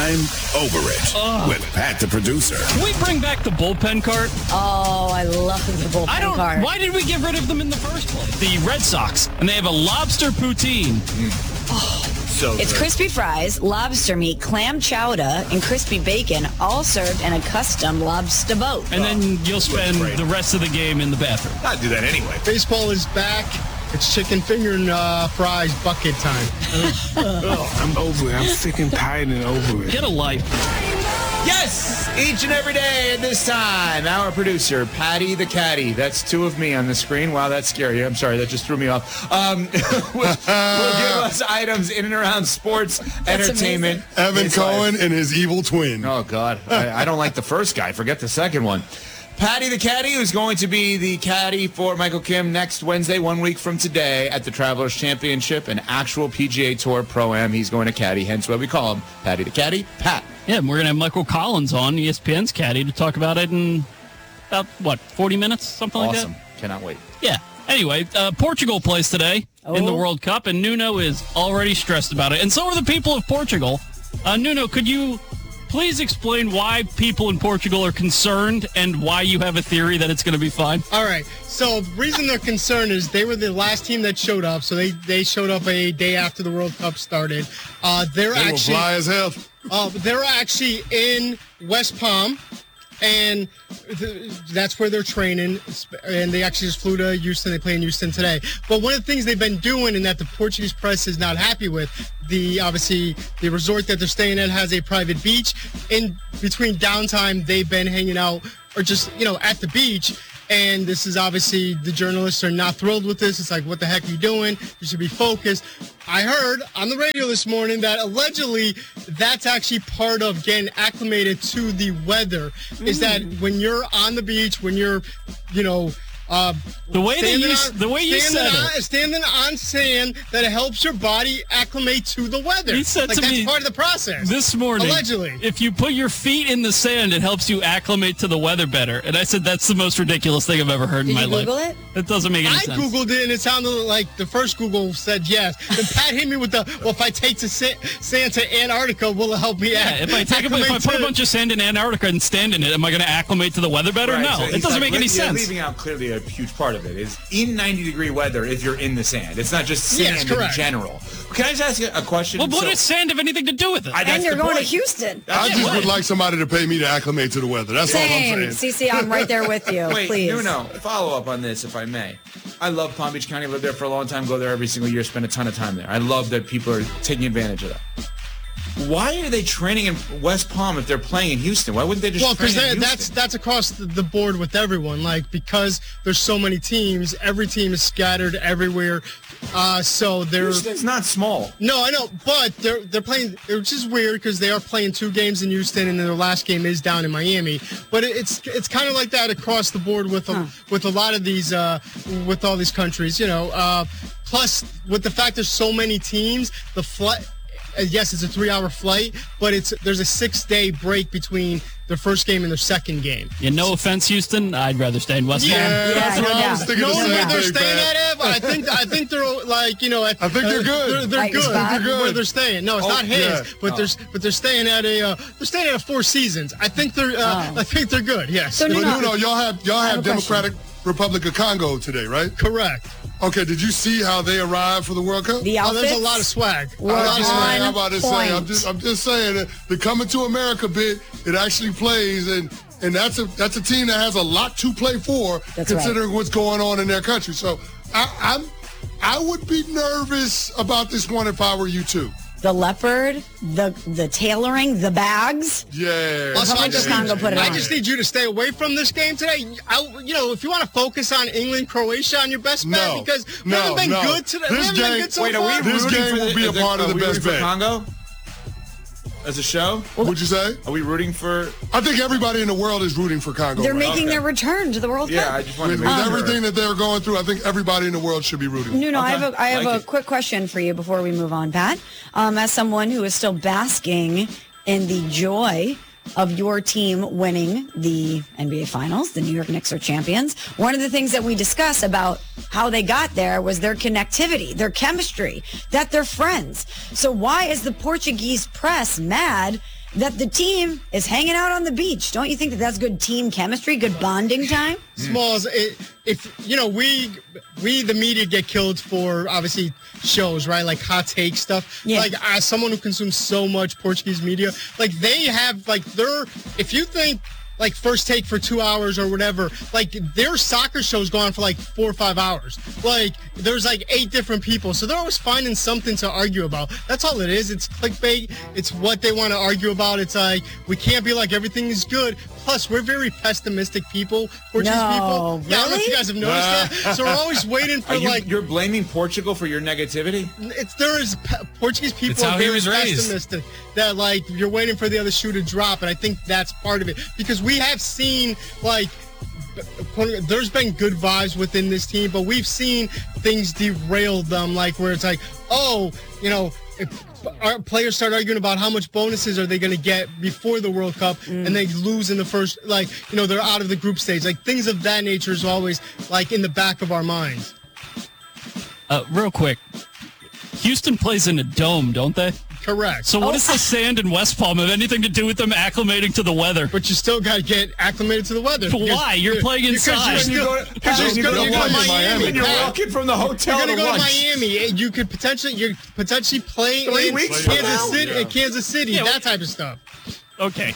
I'm over it with Pat, the producer. Can we bring back the bullpen cart? Oh, I love the bullpen cart. Why did we get rid of them in the first place? The Red Sox, and they have a lobster poutine. So It's good. crispy fries, lobster meat, clam chowder, and crispy bacon, all served in a custom lobster boat. And then you'll spend great. the rest of the game in the bathroom. I'd do that anyway. Baseball is back. It's chicken finger and fries bucket time. I'm over it. I'm sick and tired and over it. Get a life. Yes, each and every day at this time, our producer, Patty the Caddy. That's two of me on the screen. Wow, that's scary. I'm sorry, that just threw me off. will give us items in and around sports, entertainment. Evan his Cohen life. and his evil twin. Oh, God. I don't like the first guy. Forget the second one. Patty the Caddy, who's going to be the caddy for Michael Kim next Wednesday, 1 week from today, at the Travelers Championship, an actual PGA Tour Pro-Am. He's going to caddy, hence why we call him Patty the Caddy. Pat. Yeah, and we're going to have Michael Collins on, ESPN's caddy, to talk about it in about, 40 minutes? Something like Awesome. that? Cannot wait. Yeah. Anyway, Portugal plays today in the World Cup, and Nuno is already stressed about it. And so are the people of Portugal. Nuno, could you please explain why people in Portugal are concerned and why you have a theory that it's going to be fine? All right. So the reason they're concerned is they were the last team that showed up. So they showed up a day after the World Cup started. They will fly as hell. They're actually in West Palm, and that's where they're training. And they actually just flew to Houston. They play in Houston today. But one of the things they've been doing, and that the Portuguese press is not happy with, obviously the resort that they're staying at has a private beach. In between downtime, they've been hanging out or just at the beach. And this is obviously, the journalists are not thrilled with this. It's like, what the heck are you doing? You should be focused. I heard on the radio this morning that allegedly that's actually part of getting acclimated to the weather. Is that when you're on the beach, when you're, The way you said it. Standing on sand, that it helps your body acclimate to the weather. He said to that's me part of the process. this morning, allegedly, if you put your feet in the sand, it helps you acclimate to the weather better. And I said that's the most ridiculous thing I've ever heard in my life. Did you Google it? It doesn't make any I sense. Googled it, and it sounded like the first Google said yes. Then Pat hit me with if I take the sand to Antarctica, will it help me Yeah, if I put a bunch of sand in Antarctica and stand in it, am I going to acclimate to the weather better? Right, No, so it he's doesn't like, make any you're sense. leaving out clearly a huge part of it is in 90-degree weather if you're in the sand. It's not just sand Yes, in correct. general. Can I just ask you a question? Well, what does sand have anything to do with it? And you're going to Houston. I just would like somebody to pay me to acclimate to the weather. That's all I'm Same. saying. CC, I'm right there with you. Wait, Please. no. Follow up on this, if I may. I love Palm Beach County. Lived there for a long time. Go there every single year. Spend a ton of time there. I love that people are taking advantage of that. Why are they training in West Palm if they're playing in Houston? Why wouldn't they just train in Houston? that's across the board with everyone. Like, because there's so many teams, every team is scattered everywhere. So they're Houston's not small. No, I know, but they're playing. Which is weird because they are playing 2 games in Houston, and then their last game is down in Miami. But it's kind of like that across the board with a lot of these with all these countries. Plus with the fact there's so many teams, the flight. Yes, it's a 3-hour flight, but there's a 6-day break between their first game and their second game. Yeah, no offense, Houston. I'd rather stay in West Palm. That's what I was thinking. No the one same where they're thing, staying Pat. at, but I think they're like I think they're good. They're Right, good. spot. They're good where they're staying. No, it's not his, yeah. but they're staying at a Four Seasons. I think they're good. Yes. So But Nuno, y'all have a Democratic Republic of Congo today, right? Correct. Okay, did you see how they arrived for the World Cup? the outfits. There's a lot of swag. We're I'm on about to say, I'm point. just saying that the Coming to America bit, it actually plays, and that's a team that has a lot to play for, That's considering what's going on in their country. So I would be nervous about this one if I were you too. The leopard, the tailoring, the bags. Yeah. Also, Republic of Congo put it I on. just need you to stay away from this game today. If you want to focus on England, Croatia on your best bet, because we haven't been good today. We haven't been good so Wait, far. are we This rooting game for will be a part of the best for bet. Congo? As a show? What'd you say? Are we rooting for... I think everybody in the world is rooting for Congo. They're right? making their return to the World Yeah, Cup. I just wanted With to make sure. everything that they're going through, I think everybody in the world should be rooting. Nuno, I have Like a it. quick question for you before we move on, Pat. As someone who is still basking in the joy of your team winning the NBA Finals, the New York Knicks are champions. One of the things that we discussed about how they got there was their connectivity, their chemistry, that they're friends. So why is the Portuguese press mad that the team is hanging out on the beach. Don't you think that that's good team chemistry, good bonding time? Smalls, if you know, we the media get killed for obviously shows, right? Like hot take stuff. Yeah. Like as someone who consumes so much Portuguese media, like they have like if you think like First Take for 2 hours or whatever, like their soccer shows go on for like 4 or 5 hours. Like there's like 8 different people, so they're always finding something to argue about. That's all it is. It's clickbait. It's what they want to argue about. It's like we can't be like everything is good. Plus, we're very pessimistic people, Portuguese people. Yeah, I don't know if you guys have noticed that. So we're always waiting for You're blaming Portugal for your negativity? Portuguese people It's how are he very was raised. pessimistic. That like you're waiting for the other shoe to drop, and I think that's part of it because we have seen like. There's been good vibes within this team, but we've seen things derail them, like where it's like, oh, you know, if our players start arguing about how much bonuses are they going to get before the World Cup, and they lose in the first, like, you know, they're out of the group stage. Like, things of that nature is always, like, in the back of our minds. Real quick, Houston plays in a dome, don't they? Correct. So what does the sand in West Palm have anything to do with them acclimating to the weather? But you still got to get acclimated to the weather. Why? You're playing inside. Because you're going to Miami. And you're walking from the hotel You're going to go to lunch. Miami. You could potentially play 3 in weeks from now? Kansas City, Yeah, that type of stuff. Okay.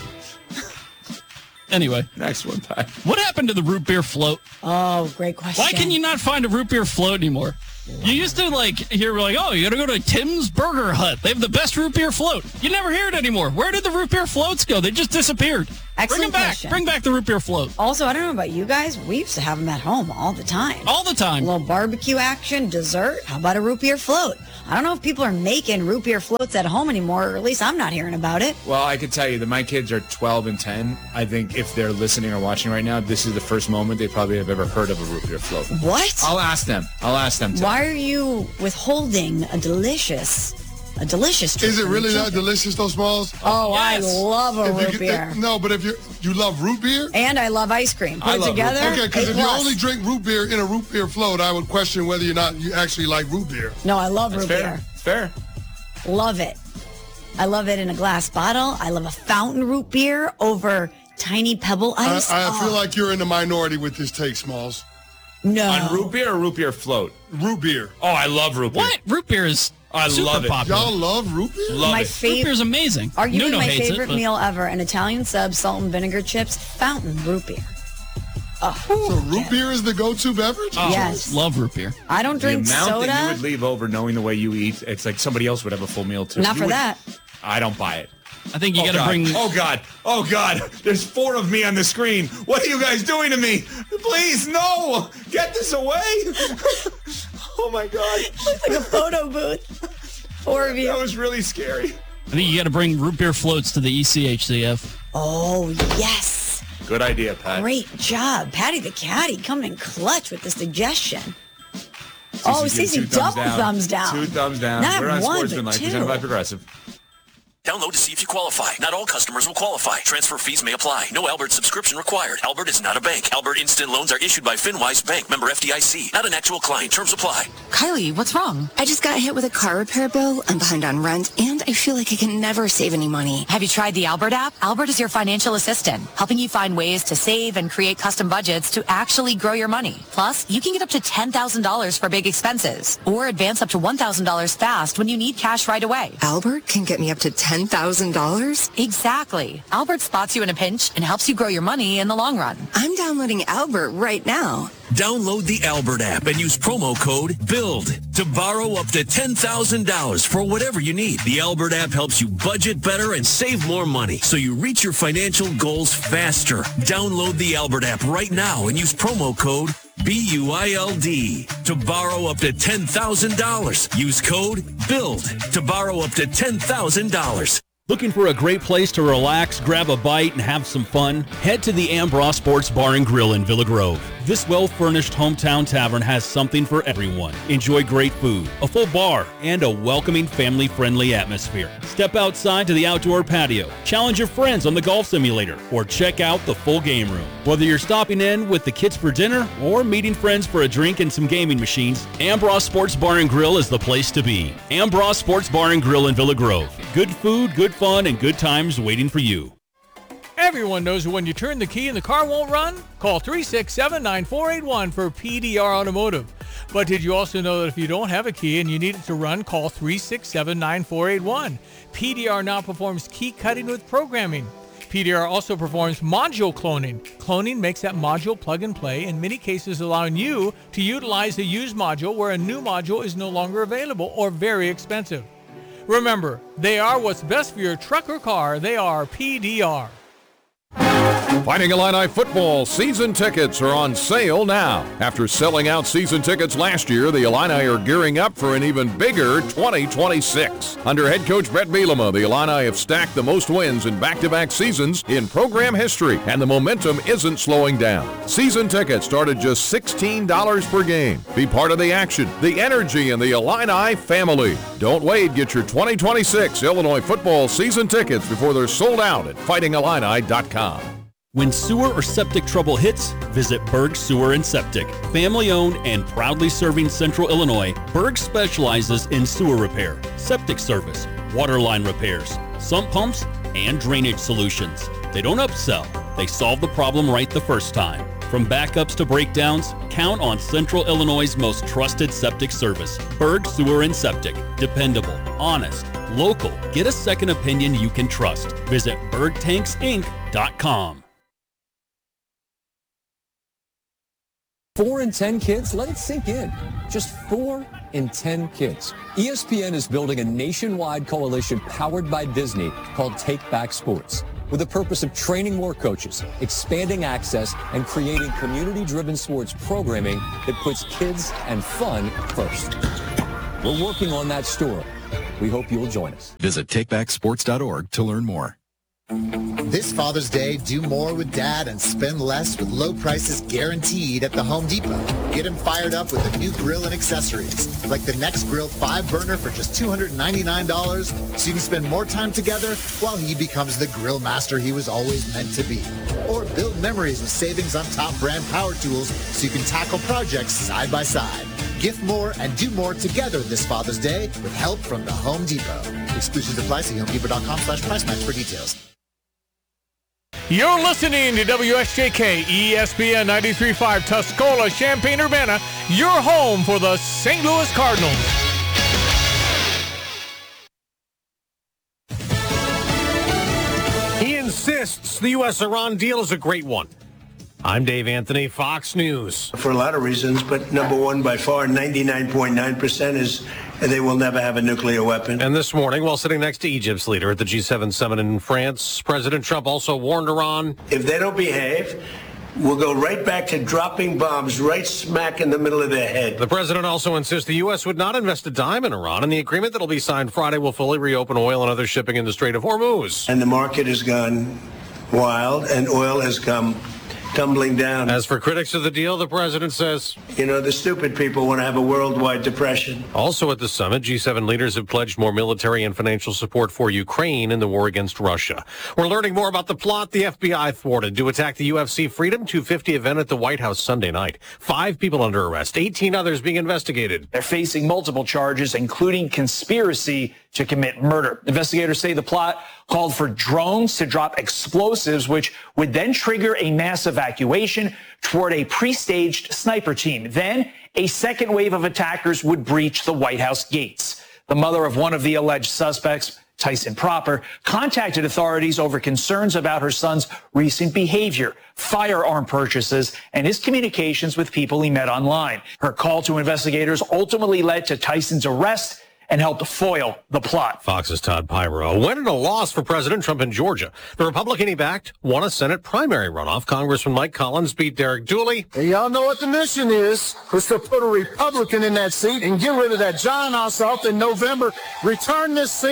Anyway, Next one, Pat. what happened to the root beer float? Oh, great question. Why can you not find a root beer float anymore? You used to hear oh, you got to go to Tim's Burger Hut. They have the best root beer float. You never hear it anymore. Where did the root beer floats go? They just disappeared. Excellent Bring them back. question. Bring back the root beer float. Also, I don't know about you guys. We used to have them at home all the time. All the A time. little barbecue action, dessert. How about a root beer float? I don't know if people are making root beer floats at home anymore, or at least I'm not hearing about it. Well, I can tell you that my kids are 12 and 10. I think if they're listening or watching right now, this is the first moment they probably have ever heard of a root beer float. What? I'll ask them. to. Why are you withholding a delicious treat? Is it from really your that children? delicious, though, Smalls? Oh, Yes. I love a If you root get- beer. No, but if you love root beer? And I love ice cream. Put I it love together. Okay, because A if you plus. only drink root beer in a root beer float, I would question whether or not you actually like root beer. No, I love root Fair. beer. Fair. Love it. I love it in a glass bottle. I love a fountain root beer over tiny pebble ice. I feel like you're in the minority with this take, Smalls. No. On root beer or root beer float? Root beer. Oh, I love root beer. What? Root beer is I super love it. popular. Y'all love root beer? Love my it. Root favorite, beer is amazing. arguably Nuno my hates favorite it, but meal ever: an Italian sub, salt and vinegar chips, fountain root beer. So root beer is the go-to beverage? Yes. love root beer. I don't The drink amount soda. that you would leave over knowing the way you eat, it's like somebody else would have a full meal too. Not You for would- that. I don't buy it. I think you got to God. bring. Oh, God. Oh, God. There's 4 of me on the screen. What are you guys doing to me? Please, no. Get this away. Oh, my God. It's like a photo booth. 4 of you. That was really scary. I think you got to bring root beer floats to the ECHCF. Oh, yes. Good idea, Pat. Great job. Patty the Caddy coming in clutch with the suggestion. Oh, Cece, Cece, double thumbs down. 2 thumbs down. Not We're on one, but Sportsmanlike, two. presented by Progressive. Download to see if you qualify. Not all customers will qualify. Transfer fees may apply. No Albert subscription required. Albert is not a bank. Albert Instant Loans are issued by FinWise Bank, member FDIC. Not an actual client. Terms apply. Kylie, what's wrong? I just got hit with a car repair bill. I'm behind on rent, and I feel like I can never save any money. Have you tried the Albert app? Albert is your financial assistant, helping you find ways to save and create custom budgets to actually grow your money. Plus, you can get up to $10,000 for big expenses or advance up to $1,000 fast when you need cash right away. Albert can get me up to $10,000? Exactly. Albert spots you in a pinch and helps you grow your money in the long run. I'm downloading Albert right now. Download the Albert app and use promo code BUILD to borrow up to $10,000 for whatever you need. The Albert app helps you budget better and save more money so you reach your financial goals faster. Download the Albert app right now and use promo code BUILD to borrow up to $10,000. Use code BUILD to borrow up to $10,000. Looking for a great place to relax, grab a bite, and have some fun? Head to the Ambrose Sports Bar and Grill in Villa Grove. This well-furnished hometown tavern has something for everyone. Enjoy great food, a full bar, and a welcoming family-friendly atmosphere. Step outside to the outdoor patio, challenge your friends on the golf simulator, or check out the full game room. Whether you're stopping in with the kids for dinner or meeting friends for a drink and some gaming machines, Ambross Sports Bar and Grill is the place to be. Ambross Sports Bar and Grill in Villa Grove. Good food, good fun, and good times waiting for you. Everyone knows when you turn the key and the car won't run? Call 367-9481 for PDR Automotive. But did you also know that if you don't have a key and you need it to run, call 367-9481. PDR now performs key cutting with programming. PDR also performs module cloning. Cloning makes that module plug and play, in many cases allowing you to utilize a used module where a new module is no longer available or very expensive. Remember, they are what's best for your truck or car. They are PDR. Fighting Illini football season tickets are on sale now. After selling out season tickets last year, the Illini are gearing up for an even bigger 2026. Under head coach Brett Bielema, the Illini have stacked the most wins in back-to-back seasons in program history, and the momentum isn't slowing down. Season tickets start at just $16 per game. Be part of the action, the energy, and the Illini family. Don't wait. Get your 2026 Illinois football season tickets before they're sold out at fightingillini.com. When sewer or septic trouble hits, visit Berg Sewer and Septic. Family-owned and proudly serving Central Illinois, Berg specializes in sewer repair, septic service, water line repairs, sump pumps, and drainage solutions. They don't upsell. They solve the problem right the first time. From backups to breakdowns, count on Central Illinois' most trusted septic service. Berg Sewer and Septic. Dependable, honest, local. Get a second opinion you can trust. Visit bergtanksinc.com. 4 in 10 kids? Let it sink in. Just 4 in 10 kids. ESPN is building a nationwide coalition powered by Disney called Take Back Sports, with the purpose of training more coaches, expanding access, and creating community-driven sports programming that puts kids and fun first. We're working on that story. We hope you'll join us. Visit takebacksports.org to learn more. This Father's Day, do more with Dad and spend less with low prices guaranteed at the Home Depot. Get him fired up with a new grill and accessories, like the Next Grill 5-burner for just $299, so you can spend more time together while he becomes the grill master he was always meant to be. Or build memories with savings on top brand power tools so you can tackle projects side by side. Gift more and do more together this Father's Day with help from the Home Depot. Exclusions apply. See HomeDepot.com/price match for details. You're listening to WSJK ESPN 93.5 Tuscola, Champaign-Urbana, your home for the St. Louis Cardinals. He insists the U.S.-Iran deal is a great one. I'm Dave Anthony, Fox News. For a lot of reasons, but number one by far, 99.9% is they will never have a nuclear weapon. And this morning, while sitting next to Egypt's leader at the G7 summit in France, President Trump also warned Iran. If they don't behave, we'll go right back to dropping bombs right smack in the middle of their head. The president also insists the U.S. would not invest a dime in Iran, and the agreement that will be signed Friday will fully reopen oil and other shipping in the Strait of Hormuz. And the market has gone wild, and oil has come tumbling down. As for critics of the deal, the president says, the stupid people want to have a worldwide depression. Also at the summit, G7 leaders have pledged more military and financial support for Ukraine in the war against Russia. We're learning more about the plot the FBI thwarted to attack the UFC Freedom 250 event at the White House Sunday night. 5 people under arrest, 18 others being investigated. They're facing multiple charges, including conspiracy to commit murder. Investigators say the plot called for drones to drop explosives, which would then trigger a mass evacuation toward a pre-staged sniper team. Then a second wave of attackers would breach the White House gates. The mother of one of the alleged suspects, Tyson Proper, contacted authorities over concerns about her son's recent behavior, firearm purchases, and his communications with people he met online. Her call to investigators ultimately led to Tyson's arrest and helped foil the plot. Fox's Todd Pyro. A win and a loss for President Trump in Georgia. The Republican he backed won a Senate primary runoff. Congressman Mike Collins beat Derek Dooley. Hey, y'all know what the mission is to put a Republican in that seat and get rid of that John Ossoff in November. Return this seat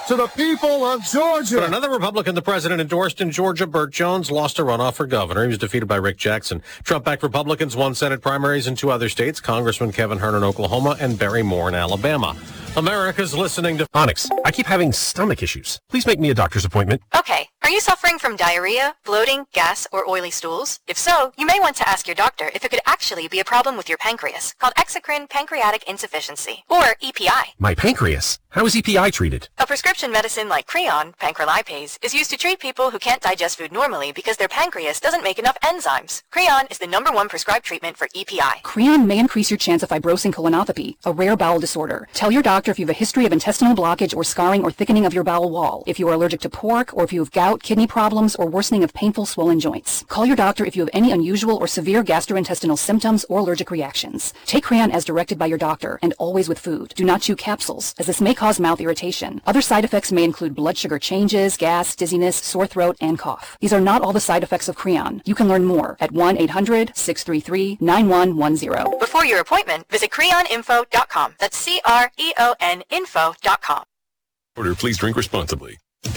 to the people of Georgia. But another Republican the president endorsed in Georgia, Burt Jones, lost a runoff for governor. He was defeated by Rick Jackson. Trump-backed Republicans won Senate primaries in 2 other states, Congressman Kevin Hern in Oklahoma and Barry Moore in Alabama. America's listening to Onyx. I keep having stomach issues. Please make me a doctor's appointment. Okay. Are you suffering from diarrhea, bloating, gas, or oily stools? If so, you may want to ask your doctor if it could actually be a problem with your pancreas, called exocrine pancreatic insufficiency, or EPI. My pancreas? How is EPI treated? A prescription medicine like Creon, pancrelipase, is used to treat people who can't digest food normally because their pancreas doesn't make enough enzymes. Creon is the #1 prescribed treatment for EPI. Creon may increase your chance of fibrosing colonopathy, a rare bowel disorder. Tell your doctor if you have a history of intestinal blockage or scarring or thickening of your bowel wall, if you are allergic to pork, or if you have gout, kidney problems, or worsening of painful swollen joints. Call your doctor if you have any unusual or severe gastrointestinal symptoms or allergic reactions. Take Creon as directed by your doctor, and always with food. Do not chew capsules, as this may cause mouth irritation. Other side effects may include blood sugar changes, gas, dizziness, sore throat, and cough. These are not all the side effects of Creon. You can learn more at 1-800-633-9110. Before your appointment, visit creoninfo.com. That's CREON info.com. Order, please drink responsibly.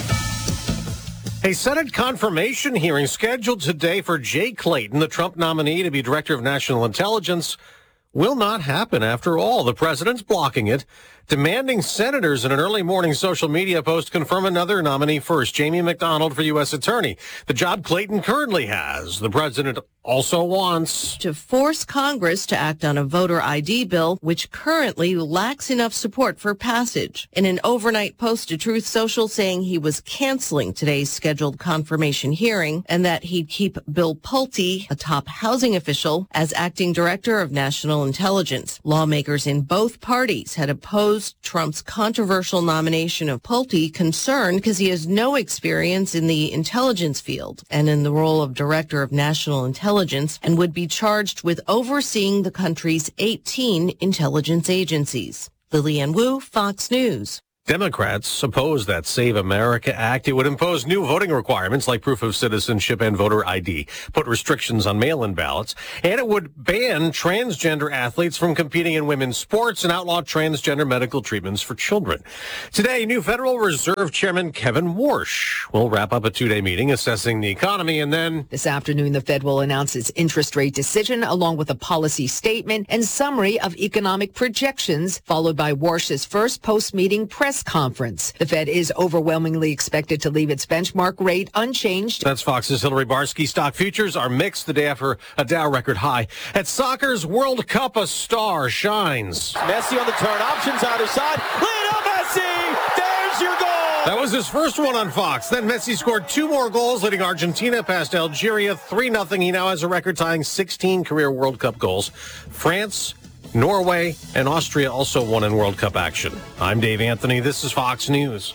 A Senate confirmation hearing scheduled today for Jay Clayton, the Trump nominee to be Director of National Intelligence, will not happen after all. The president's blocking it, demanding senators in an early morning social media post confirm another nominee first, Jamie McDonald for U.S. Attorney, the job Clayton currently has. The president also wants to force Congress to act on a voter ID bill, which currently lacks enough support for passage. In an overnight post to Truth Social saying he was canceling today's scheduled confirmation hearing and that he'd keep Bill Pulte, a top housing official, as acting director of national intelligence. Lawmakers in both parties had opposed Trump's controversial nomination of Pulte, concerned because he has no experience in the intelligence field and in the role of director of national intelligence, and would be charged with overseeing the country's 18 intelligence agencies. Lillian Wu, Fox News. Democrats oppose that Save America Act. It would impose new voting requirements like proof of citizenship and voter ID, put restrictions on mail-in ballots, and it would ban transgender athletes from competing in women's sports and outlaw transgender medical treatments for children. Today, new Federal Reserve Chairman Kevin Warsh will wrap up a 2-day meeting assessing the economy, and then this afternoon, the Fed will announce its interest rate decision along with a policy statement and summary of economic projections, followed by Warsh's first post-meeting press conference. The Fed is overwhelmingly expected to leave its benchmark rate unchanged. That's Fox's Hillary Barsky. Stock futures are mixed the day after a Dow record high. At soccer's World Cup, a star shines. Messi on the turn, options either side. Lionel Messi! There's your goal! That was his first one on Fox. Then Messi scored 2 more goals, leading Argentina past Algeria 3-0. He now has a record-tying 16 career World Cup goals. France, Norway, and Austria also won in World Cup action. I'm Dave Anthony. This is Fox News.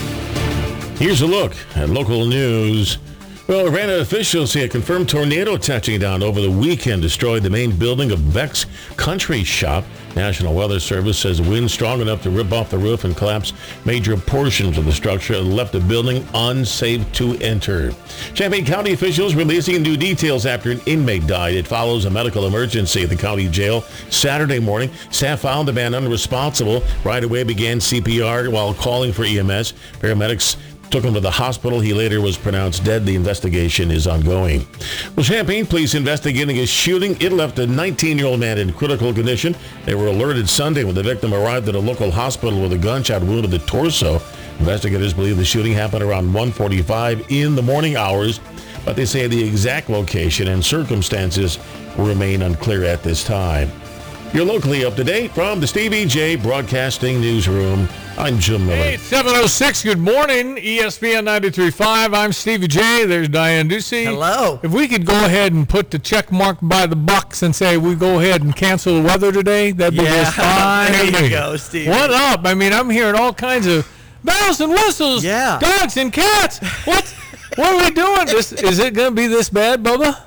Here's a look at local news. Well, Urbana officials say a confirmed tornado touching down over the weekend destroyed the main building of Beck's Country Shop. National Weather Service says winds strong enough to rip off the roof and collapse major portions of the structure and left the building unsafe to enter. Champaign County officials releasing new details after an inmate died. It follows a medical emergency at the county jail Saturday morning. Staff found the man unresponsible. Right away began CPR while calling for EMS. Paramedics took him to the hospital. He later was pronounced dead. The investigation is ongoing. Well, Champaign police investigating a shooting. It left a 19-year-old man in critical condition. They were alerted Sunday when the victim arrived at a local hospital with a gunshot wound to the torso. Investigators believe the shooting happened around 1:45 in the morning hours, but they say the exact location and circumstances remain unclear at this time. You're locally up to date from the Stevie J Broadcasting Newsroom. I'm Jim Miller. Hey, 7:06. Good morning, ESPN 93.5. I'm Stevie J. There's Diane Ducey. Hello. If we could go ahead and put the check mark by the Bucks and say we go ahead and cancel the weather today, that'd be just fine. There you go, Stevie. What up? I mean, I'm hearing all kinds of bells and whistles, dogs and cats. What are we doing? Is it going to be this bad, Bubba?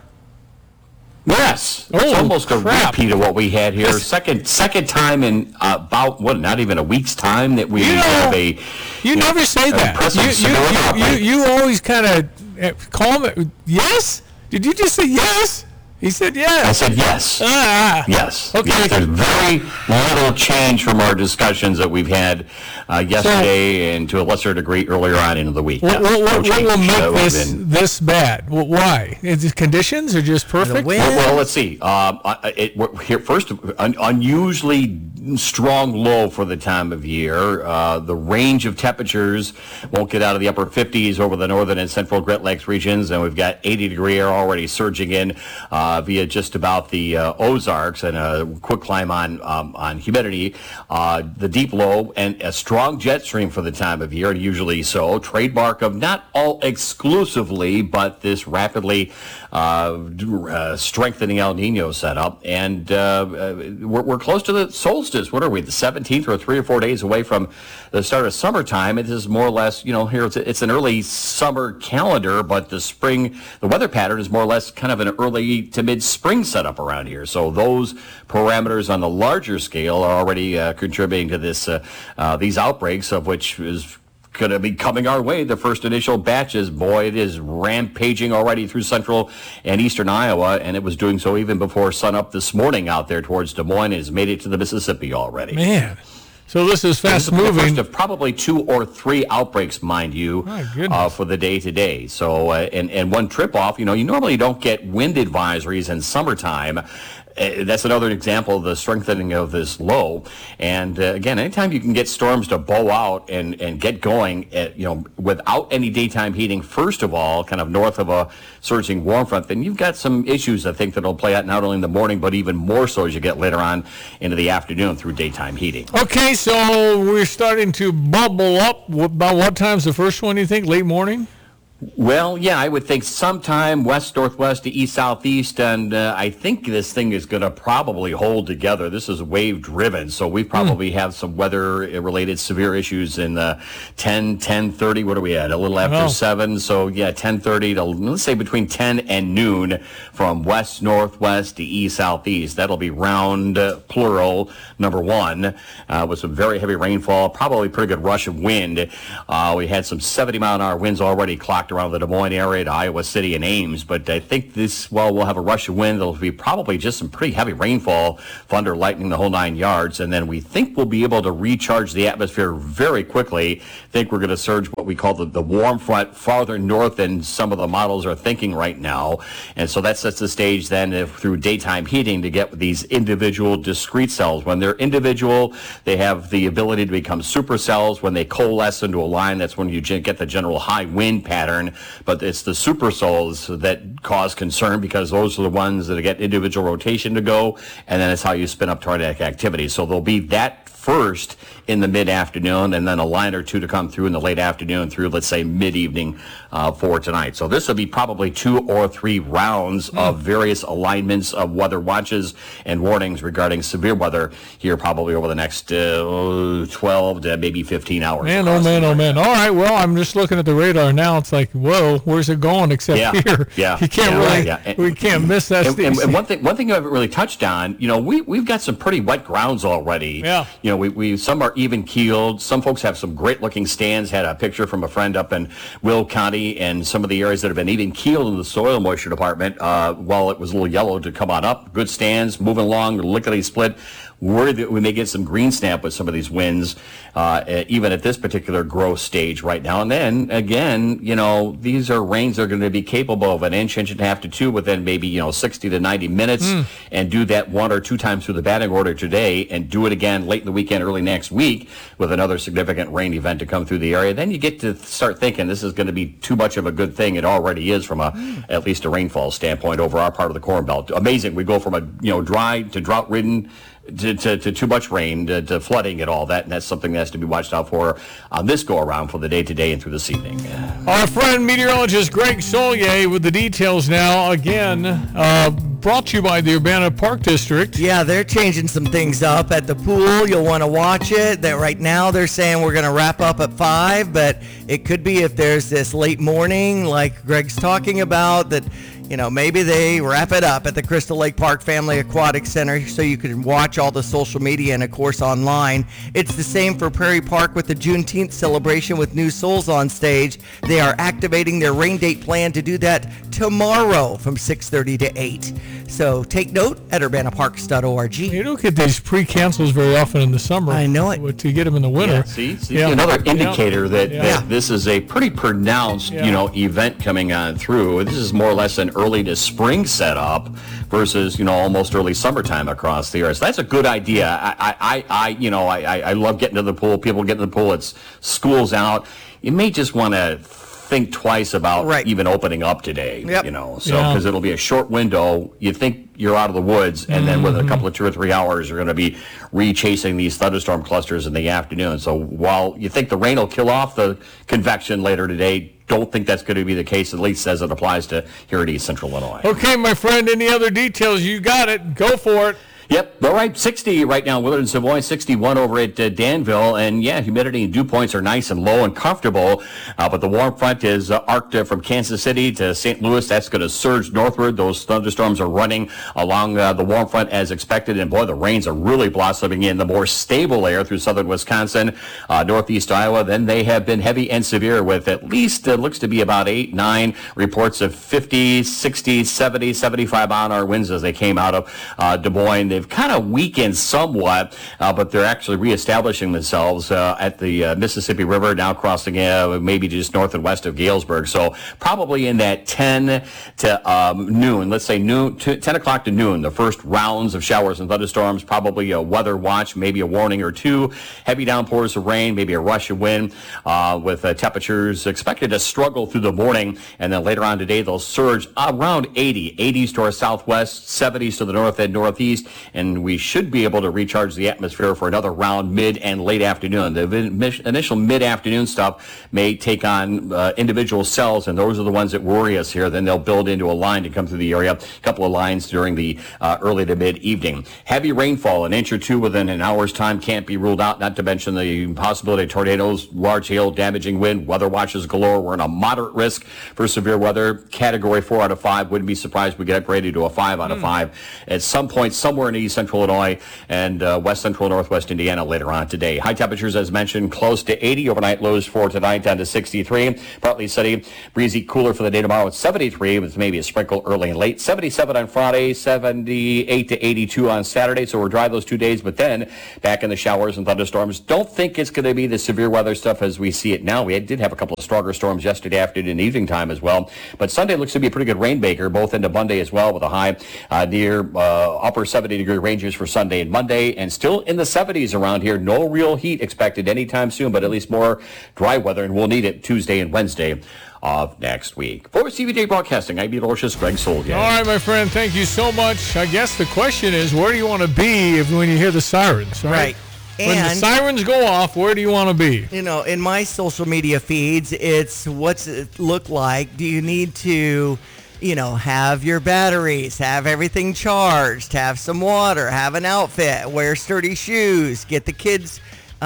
Yes, it's almost a repeat of what we had here. Second time in about not even a week's time that we have a. You never say that. You always kind of call me. Yes? Did you just say yes? He said yes. I said yes. Yes. Okay. Yes, there's very little change from our discussions that we've had yesterday and to a lesser degree earlier on into the week. What will make this bad? Why? Is it conditions or just perfect? Well, let's see. Here first, unusually strong low for the time of year. The range of temperatures won't get out of the upper 50s over the northern and central Great Lakes regions, and we've got 80-degree air already surging in via just about the Ozarks, and a quick climb on humidity. The deep low and a strong jet stream for the time of year, and usually so. Trademark of not all exclusively, but this rapidly strengthening El Nino setup, and we're close to the solstice. What are we, the 17th, or 3 or 4 days away from the start of summertime? It is more or less, here it's an early summer calendar, but the weather pattern is more or less kind of an early to mid-spring setup around here. So those parameters on the larger scale are already contributing to this these outbreaks, of which is going to be coming our way. The first initial batches, boy, it is rampaging already through central and eastern Iowa, and it was doing so even before sunup this morning out there towards Des Moines. It has made it to the Mississippi already. Man. So this is fast moving. First of probably 2 or 3 outbreaks, mind you, for the day to day. So, and one trip off, you normally don't get wind advisories in summertime. That's another example of the strengthening of this low. And again, anytime you can get storms to bow out and get going, without any daytime heating, first of all, kind of north of a surging warm front, then you've got some issues, I think, that'll play out not only in the morning, but even more so as you get later on into the afternoon through daytime heating. Okay, so we're starting to bubble up. About what time's the first one, you think? Late morning? Well, yeah, I would think sometime west-northwest to east-southeast, and I think this thing is going to probably hold together. This is wave-driven, so we probably have some weather-related severe issues in 10:30. What are we at? A little after 7, so yeah, 10:30 to, let's say, between 10 and noon from west-northwest to east-southeast. That'll be round, plural, number 1, with some very heavy rainfall, probably pretty good rush of wind. We had some 70-mile-an-hour winds already clocked around the Des Moines area to Iowa City and Ames, but I think we'll have a rush of wind. There'll be probably just some pretty heavy rainfall, thunder, lightning, the whole 9 yards, and then we think we'll be able to recharge the atmosphere very quickly. I think we're going to surge what we call the warm front farther north than some of the models are thinking right now, and so that sets the stage then through daytime heating to get these individual discrete cells. When they're individual, they have the ability to become supercells. When they coalesce into a line, that's when you get the general high wind pattern. But it's the supercells that cause concern, because those are the ones that get individual rotation to go, and then it's how you spin up tornadic activity. So there'll be that first in the mid-afternoon, and then a line or two to come through in the late afternoon through, let's say, mid-evening for tonight. So this will be probably 2 or 3 rounds of various alignments of weather watches and warnings regarding severe weather here probably over the next 12 to maybe 15 hours. Man, oh man. All right, well, I'm just looking at the radar now. It's like, whoa, where's it going except here? Yeah. You can't we can't miss that. And one thing you haven't really touched on, we've got some pretty wet grounds already. Yeah. We some are even keeled. Some folks have some great looking stands. Had a picture from a friend up in Will County and some of the areas that have been even keeled in the soil moisture department while it was a little yellow to come on up. Good stands, moving along, lickety split. Worried that we may get some green snap with some of these winds, even at this particular growth stage right now. And then again, these are rains that are going to be capable of an inch and a half to 2 within maybe 60 to 90 minutes, and do that 1 or 2 times through the batting order today, and do it again late in the weekend, early next week, with another significant rain event to come through the area. Then you get to start thinking this is going to be too much of a good thing. It already is from at least a rainfall standpoint over our part of the Corn Belt. Amazing. We go from a dry to drought-ridden to too much rain, to flooding and all that, and that's something that has to be watched out for on this go-around for the day-to-day and through this evening. Our friend meteorologist Greg Solier with the details now. Again, brought to you by the Urbana Park District. Yeah, they're changing some things up at the pool. You'll want to watch it. That right now they're saying we're going to wrap up at 5, but it could be if there's this late morning like Greg's talking about that, maybe they wrap it up at the Crystal Lake Park Family Aquatic Center so you can watch all the social media and, of course, online. It's the same for Prairie Park with the Juneteenth celebration with New Souls on stage. They are activating their rain date plan to do that tomorrow from 6:30 to 8. So take note at urbanaparks.org. You don't get these pre-cancels very often in the summer. I know it. To get them in the winter. See another indicator that this is a pretty pronounced, event coming on through. This is more or less an early to spring setup versus, almost early summertime across the area. So that's a good idea. I love getting to the pool. People get to the pool. It's school's out. You may just want to think twice about even opening up today, because it'll be a short window. You think you're out of the woods, and then within a couple of 2 or 3 hours, you're going to be re-chasing these thunderstorm clusters in the afternoon. So while you think the rain will kill off the convection later today, don't think that's going to be the case, at least as it applies to here at East Central Illinois. Okay, my friend, any other details? You got it. Go for it. Yep. All right. 60 right now, Willard and Savoy, 61 over at Danville. And humidity and dew points are nice and low and comfortable. But the warm front is arced from Kansas City to St. Louis. That's going to surge northward. Those thunderstorms are running along the warm front as expected. And boy, the rains are really blossoming in the more stable air through southern Wisconsin, northeast Iowa. Then they have been heavy and severe with at least, looks to be about 8, 9 reports of 50, 60, 70, 75 mile-an-hour winds as they came out of Des Moines. They've kind of weakened somewhat, but they're actually reestablishing themselves at the Mississippi River, now crossing maybe just north and west of Galesburg. So probably in that 10 to noon, let's say 10 o'clock to noon, the first rounds of showers and thunderstorms, probably a weather watch, maybe a warning or two, heavy downpours of rain, maybe a rush of wind, with temperatures expected to struggle through the morning, and then later on today they'll surge around 80s to our southwest, 70s to the north and northeast, and we should be able to recharge the atmosphere for another round mid and late afternoon. The initial mid-afternoon stuff may take on individual cells, and those are the ones that worry us here. Then they'll build into a line to come through the area, a couple of lines during the early to mid-evening. Heavy rainfall, an inch or two within an hour's time, can't be ruled out, not to mention the possibility of tornadoes, large hail, damaging wind, weather watches galore. We're in a moderate risk for severe weather. Category 4 out of 5. Wouldn't be surprised we get upgraded to a 5 out of 5 at some point somewhere in East Central Illinois and west central northwest Indiana later on today. High temperatures, as mentioned, close to 80. Overnight lows for tonight down to 63. Partly sunny, breezy, cooler for the day tomorrow at 73 with maybe a sprinkle early and late. 77 on Friday, 78 to 82 on Saturday. So we're dry those 2 days, but then back in the showers and thunderstorms. Don't think it's going to be the severe weather stuff as we see it now. We did have a couple of stronger storms yesterday afternoon and evening time as well. But Sunday looks to be a pretty good rain maker, both into Monday as well, with a high near upper 70-degree ranges for Sunday and Monday, and still in the 70s around here. No real heat expected anytime soon, but at least more dry weather, and we'll need it Tuesday and Wednesday of next week. For CBJ Broadcasting, I'm meteorologist Greg Solgay. All right, my friend, thank you so much. I guess the question is, where do you want to be when you hear the sirens, right? When the sirens go off, where do you want to be? In my social media feeds, it's what's it look like. Do you need to have your batteries, have everything charged, have some water, have an outfit, wear sturdy shoes, get the kids,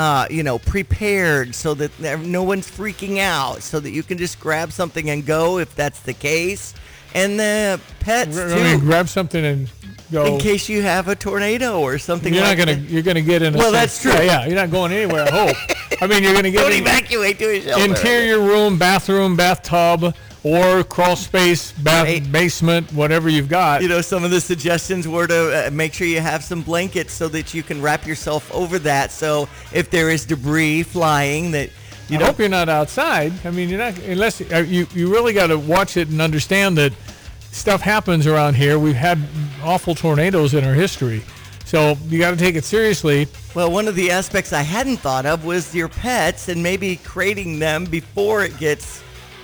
prepared so that no one's freaking out, so that you can just grab something and go if that's the case. And the pets, too. Grab something and go. In case you have a tornado or something you're like that. You're going to get in a... Well, that's true. Yeah, you're not going anywhere, I hope. I mean, you're going to get... Don't evacuate to a shelter. Interior room, bathroom, bathtub, or crawl space, basement, whatever you've got. Some of the suggestions were to make sure you have some blankets so that you can wrap yourself over that. So if there is debris flying that... I hope you're not outside. I mean, you're not, unless you really got to watch it and understand that stuff happens around here. We've had awful tornadoes in our history. So you got to take it seriously. Well, one of the aspects I hadn't thought of was your pets and maybe crating them before it gets,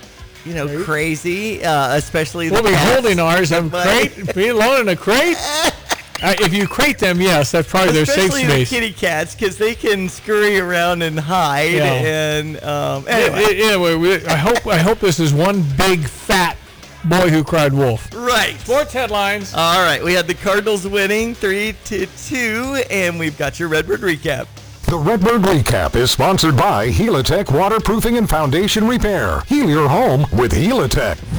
crazy, especially the We'll be cats. holding ours. Be alone in a crate? If you crate them, yes, that's probably their safe space. Especially the kitty cats, because they can scurry around and hide. Yeah. And anyway, I hope this is one big fat boy who cried wolf. Right. Sports headlines. All right, we had the Cardinals winning 3-2, and we've got your Redbird recap. The Redbird Recap is sponsored by Helitech Waterproofing and Foundation Repair. Heal your home with Helitech.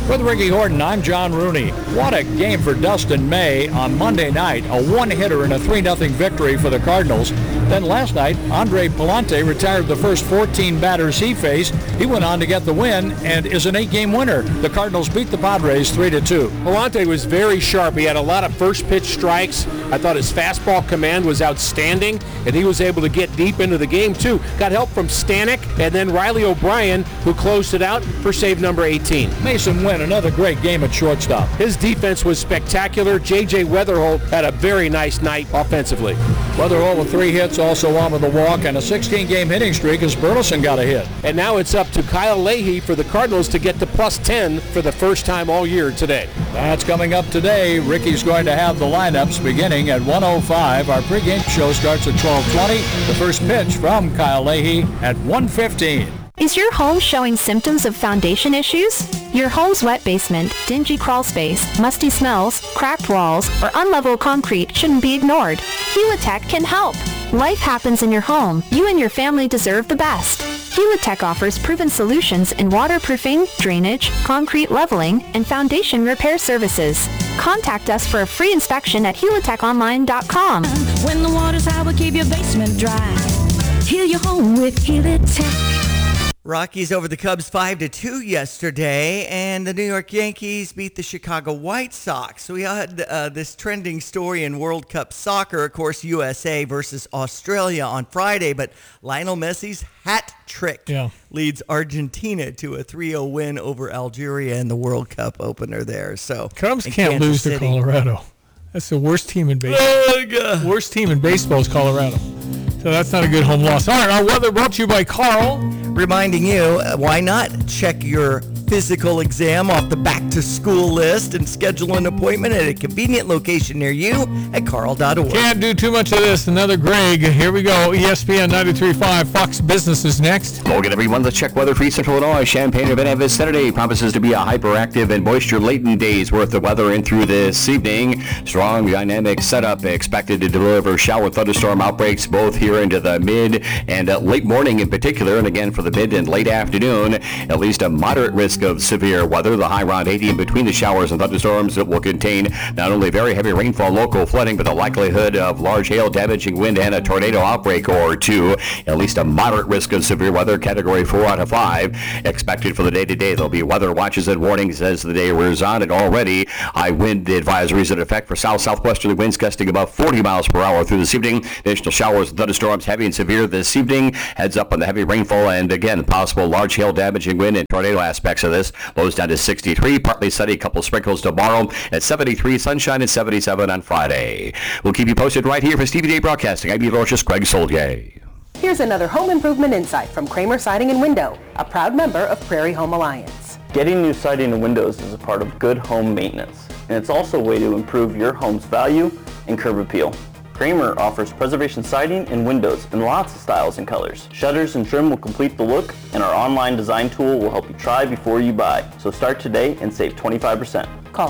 With Ricky Horton, I'm John Rooney. What a game for Dustin May on Monday night. A one-hitter and a 3-0 victory for the Cardinals. Then last night, Andre Palante retired the first 14 batters he faced. He went on to get the win and is an 8-game winner. The Cardinals beat the Padres 3-2. Palante was very sharp. He had a lot of first-pitch strikes. I thought his fastball command was outstanding, and he was able to get deep into the game, too. Got help from Stanek and then Riley O'Brien, who closed it out for save number 18. Mason Wynn, another great game at shortstop. His defense was spectacular. J.J. Weatherholt had a very nice night offensively. Weatherholt with 3 hits, also on with a walk, and a 16-game hitting streak as Burleson got a hit. And now it's up to Kyle Leahy for the Cardinals to get to plus 10 for the first time all year today. That's coming up today. Ricky's going to have the lineups beginning at 1:05. Our pregame show starts at 12:20. The first pitch from Kyle Leahy at 1:15. Is your home showing symptoms of foundation issues? Your home's wet basement, dingy crawl space, musty smells, cracked walls, or unlevel concrete shouldn't be ignored. Helitech can help. Life happens in your home. You and your family deserve the best. Helitech offers proven solutions in waterproofing, drainage, concrete leveling, and foundation repair services. Contact us for a free inspection at helitechonline.com. When the water's high, we'll keep your basement dry. Heal your home with Helitech. Rockies over the Cubs 5-2 yesterday, and the New York Yankees beat the Chicago White Sox. So we had this trending story in World Cup soccer, of course, USA versus Australia on Friday, but Lionel Messi's hat trick leads Argentina to a 3-0 win over Algeria in the World Cup opener there. So Cubs can't lose to Colorado. That's the worst team in baseball. Oh, God. Worst team in baseball is Colorado. So that's not a good home loss. All right, our weather brought to you by Carl. Reminding you, why not check your physical exam off the back-to-school list and schedule an appointment at a convenient location near you at carl.org. Can't do too much of this. Another Greg. Here we go. ESPN 93.5. Fox Business is next. Logan, everyone, let's check weather for Central Illinois. Champaign or Benevent Saturday promises to be a hyperactive and moisture-laden day's worth of weather in through this evening. Strong dynamic setup expected to deliver shower thunderstorm outbreaks both here into the mid and late morning in particular, and again for the mid and late afternoon. At least a moderate risk of severe weather. The high around 80 in between the showers and thunderstorms that will contain not only very heavy rainfall, local flooding, but the likelihood of large hail, damaging wind, and a tornado outbreak or two. At least a moderate risk of severe weather, category 4 out of 5. Expected for the day today. There'll be weather watches and warnings as the day wears on, and already high wind advisories in effect for south-southwesterly winds gusting above 40 miles per hour through this evening. Additional showers and thunderstorms, heavy and severe this evening. Heads up on the heavy rainfall and again possible large hail, damaging wind, and tornado aspects of this. Lows down to 63, partly sunny, a couple sprinkles tomorrow at 73, sunshine at 77 on Friday. We'll keep you posted right here for Stevie Day Broadcasting. I'm meteorologist Greg Soldier. Here's another home improvement insight from Kramer Siding and Window, a proud member of Prairie Home Alliance. Getting new siding and windows is a part of good home maintenance, and it's also a way to improve your home's value and curb appeal. Kramer offers preservation siding and windows in lots of styles and colors. Shutters and trim will complete the look, and our online design tool will help you try before you buy. So start today and save 25%. Call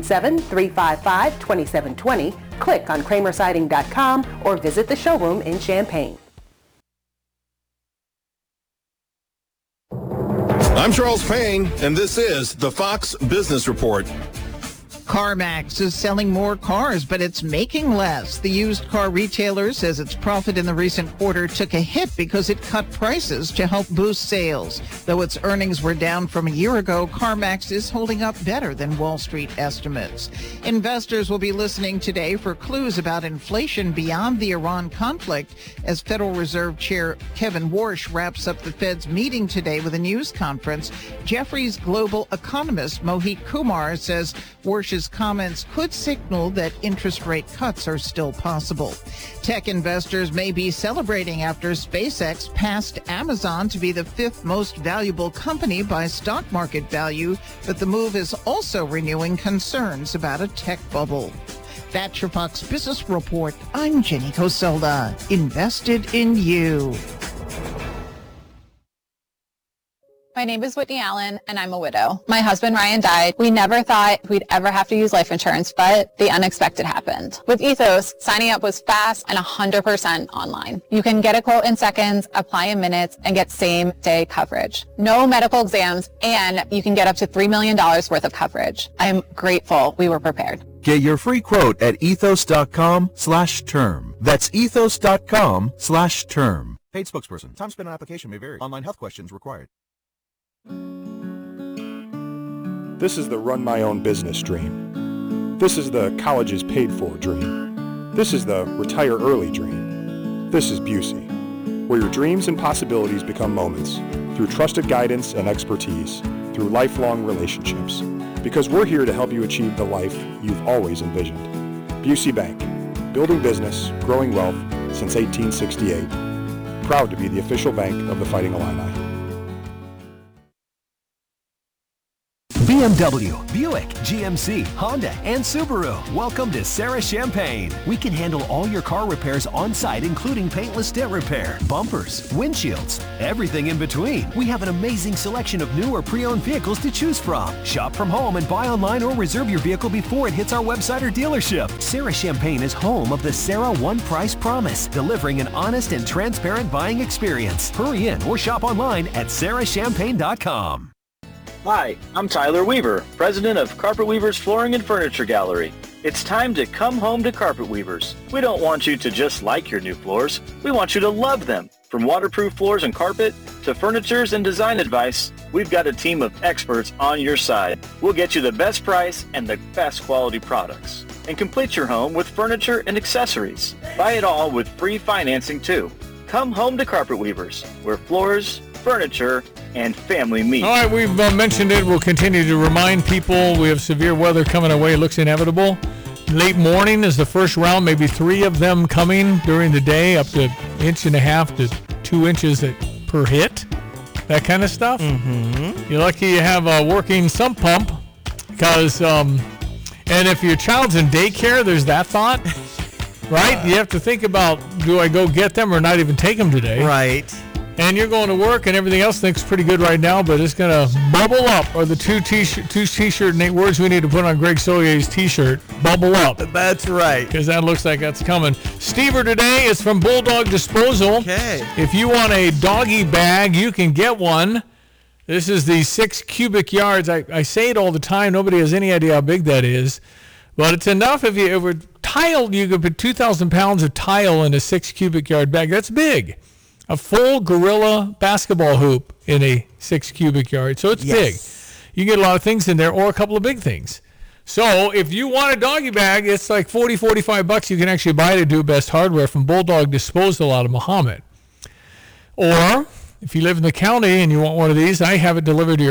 217-355-2720, click on kramersiding.com, or visit the showroom in Champaign. I'm Charles Payne, and this is the Fox Business Report. CarMax is selling more cars, but it's making less. The used car retailer says its profit in the recent quarter took a hit because it cut prices to help boost sales. Though its earnings were down from a year ago, CarMax is holding up better than Wall Street estimates. Investors will be listening today for clues about inflation beyond the Iran conflict as Federal Reserve Chair Kevin Warsh wraps up the Fed's meeting today with a news conference. Jefferies global economist Mohit Kumar says Warsh's comments could signal that interest rate cuts are still possible. Tech investors may be celebrating after SpaceX passed Amazon to be the 5th most valuable company by stock market value, but the move is also renewing concerns about a tech bubble. That's your Fox Business Report. I'm Jenny Coselda. Invested in you. My name is Whitney Allen, and I'm a widow. My husband, Ryan, died. We never thought we'd ever have to use life insurance, but the unexpected happened. With Ethos, signing up was fast and 100% online. You can get a quote in seconds, apply in minutes, and get same-day coverage. No medical exams, and you can get up to $3 million worth of coverage. I'm grateful we were prepared. Get your free quote at ethos.com/term. That's ethos.com/term. Paid spokesperson. Time spent on application may vary. Online health questions required. This is the run my own business dream. This is the colleges paid for dream. This is the retire early dream. This is Busey, where your dreams and possibilities become moments through trusted guidance and expertise, through lifelong relationships. Because we're here to help you achieve the life you've always envisioned. Busey Bank, building business, growing wealth since 1868. Proud to be the official bank of the Fighting Illini. BMW, Buick, GMC, Honda, and Subaru. Welcome to Sarah Champagne. We can handle all your car repairs on site, including paintless dent repair, bumpers, windshields, everything in between. We have an amazing selection of new or pre-owned vehicles to choose from. Shop from home and buy online or reserve your vehicle before it hits our website or dealership. Sarah Champagne is home of the Sarah One Price Promise, delivering an honest and transparent buying experience. Hurry in or shop online at sarahchampagne.com. Hi, I'm Tyler Weaver, president of Carpet Weavers Flooring and Furniture Gallery. It's time to come home to Carpet Weavers. We don't want you to just like your new floors. We want you to love them. From waterproof floors and carpet to furnitures and design advice, we've got a team of experts on your side. We'll get you the best price and the best quality products. And complete your home with furniture and accessories. Buy it all with free financing too. Come home to Carpet Weavers, where floors, furniture, and family meet. All right, we've mentioned it. We'll continue to remind people we have severe weather coming our way. It looks inevitable. Late morning is the first round, maybe 3 of them coming during the day, up to 1.5 to 2 inches per hit, that kind of stuff. Mm-hmm. You're lucky you have a working sump pump because, and if your child's in daycare, there's that thought, right? You have to think about, do I go get them or not even take them today? Right. And you're going to work and everything else looks pretty good right now, but it's going to bubble up, or the two t-shirt words we need to put on Greg Solier's t-shirt, bubble up. That's right. Because that looks like that's coming. Stever today is from Bulldog Disposal. Okay. If you want a doggy bag, you can get one. This is the 6 cubic yards. I say it all the time. Nobody has any idea how big that is. But it's enough if you tile, you could put 2,000 pounds of tile in a 6 cubic yard bag. That's big. A full Gorilla basketball hoop in a 6 cubic yard. So it's big. You get a lot of things in there, or a couple of big things. So if you want a doggy bag, it's like $45. You can actually buy it at Do Best Hardware from Bulldog Disposal out of Muhammad. Or if you live in the county and you want one of these, I have it delivered to your